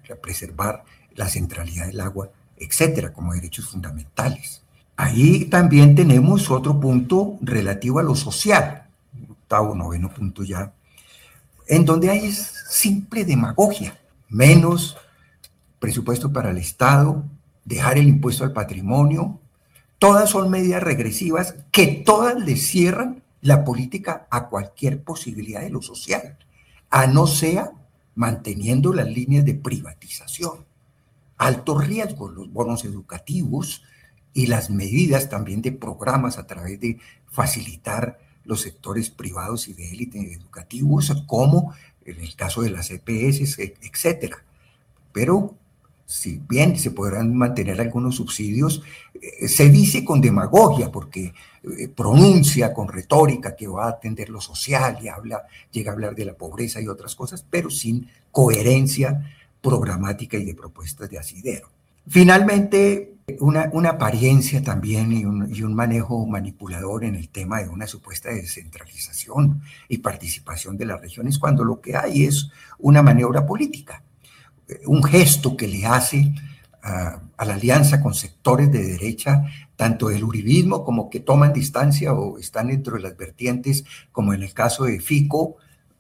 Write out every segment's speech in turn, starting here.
preservar la centralidad del agua, etcétera, como derechos fundamentales. Ahí también tenemos otro punto relativo a lo social, octavo, noveno punto ya, en donde hay simple demagogia, menos presupuesto para el Estado, dejar el impuesto al patrimonio, todas son medidas regresivas que todas le cierran la política a cualquier posibilidad de lo social, a no sea manteniendo las líneas de privatización, altos riesgos, los bonos educativos y las medidas también de programas a través de facilitar los sectores privados y de élite educativos, como en el caso de las EPS, etcétera. Pero si bien se podrán mantener algunos subsidios, se dice con demagogia, porque pronuncia con retórica que va a atender lo social y llega a hablar de la pobreza y otras cosas, pero sin coherencia programática y de propuestas de asidero. Finalmente, una apariencia también y un manejo manipulador en el tema de una supuesta descentralización y participación de las regiones, cuando lo que hay es una maniobra política, un gesto que le hace a la alianza con sectores de derecha, tanto del uribismo como que toman distancia o están dentro de las vertientes, como en el caso de Fico,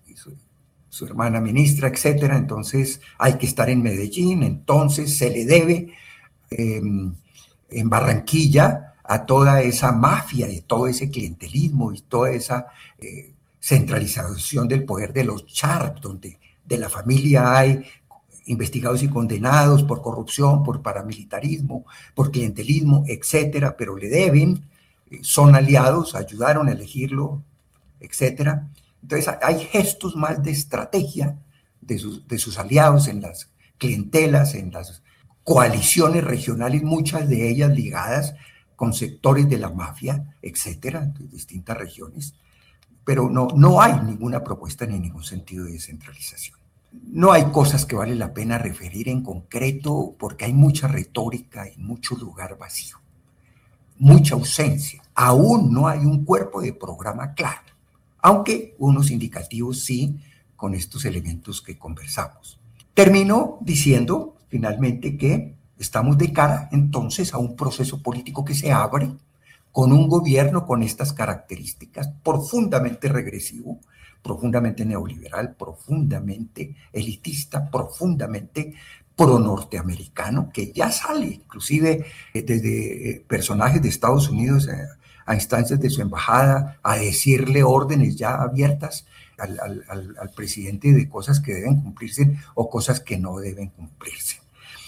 su hermana ministra, etcétera. Entonces hay que estar en Medellín, entonces se le debe en Barranquilla a toda esa mafia y todo ese clientelismo y toda esa centralización del poder de los Char, donde de la familia hay investigados y condenados por corrupción, por paramilitarismo, por clientelismo, etcétera, pero le deben, son aliados, ayudaron a elegirlo, etcétera. Entonces hay gestos más de estrategia de sus aliados en las clientelas, en las coaliciones regionales, muchas de ellas ligadas con sectores de la mafia, etcétera, de distintas regiones, pero no hay ninguna propuesta ni ningún sentido de descentralización. No hay cosas que vale la pena referir en concreto porque hay mucha retórica y mucho lugar vacío, mucha ausencia. Aún no hay un cuerpo de programa claro, aunque unos indicativos sí con estos elementos que conversamos. Termino diciendo finalmente que estamos de cara entonces a un proceso político que se abre con un gobierno con estas características, profundamente regresivo, profundamente neoliberal, profundamente elitista, profundamente pro-norteamericano, que ya sale inclusive desde personajes de Estados Unidos a instancias de su embajada a decirle órdenes ya abiertas al presidente de cosas que deben cumplirse o cosas que no deben cumplirse.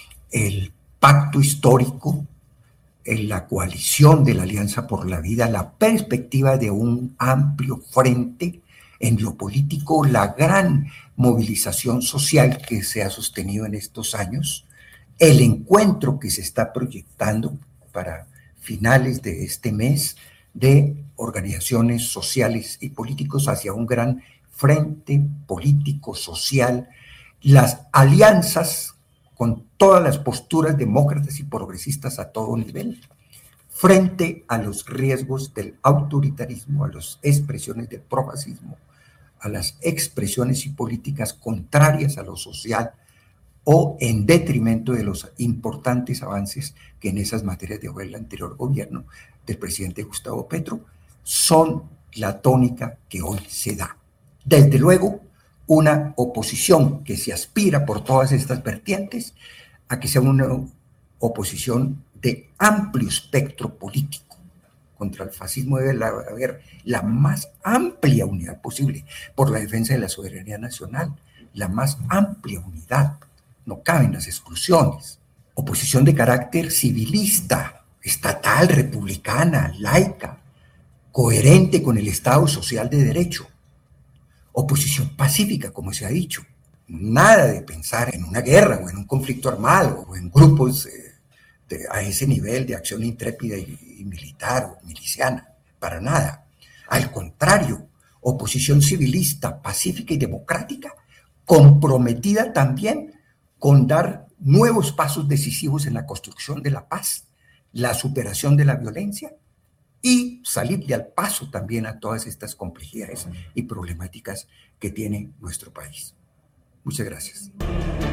El pacto histórico, en la coalición de la Alianza por la Vida, la perspectiva de un amplio frente en lo político, la gran movilización social que se ha sostenido en estos años, el encuentro que se está proyectando para finales de este mes de organizaciones sociales y políticos hacia un gran frente político, social, las alianzas con todas las posturas demócratas y progresistas a todo nivel, frente a los riesgos del autoritarismo, a las expresiones del profascismo, a las expresiones y políticas contrarias a lo social o en detrimento de los importantes avances que en esas materias dejó el anterior gobierno del presidente Gustavo Petro, son la tónica que hoy se da. Desde luego, una oposición que se aspira por todas estas vertientes a que sea una oposición de amplio espectro político. Contra el fascismo debe haber la más amplia unidad posible por la defensa de la soberanía nacional, la más amplia unidad. No caben las exclusiones. Oposición de carácter civilista, estatal, republicana, laica, coherente con el Estado social de derecho. Oposición pacífica, como se ha dicho. Nada de pensar en una guerra o en un conflicto armado o en grupos a ese nivel de acción intrépida y militar o miliciana. Para nada. Al contrario, oposición civilista, pacífica y democrática, comprometida también con dar nuevos pasos decisivos en la construcción de la paz, la superación de la violencia y salirle al paso también a todas estas complejidades y problemáticas que tiene nuestro país. Muchas gracias.